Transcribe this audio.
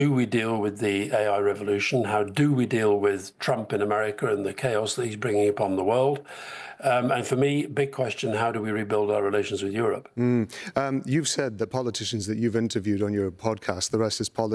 do we deal with the AI revolution? How do we deal with Trump in America and the chaos that he's bringing upon the world? And for me, big question, how do we rebuild our relations with Europe? You've said that politicians that you've interviewed on your podcast, The Rest is Politics,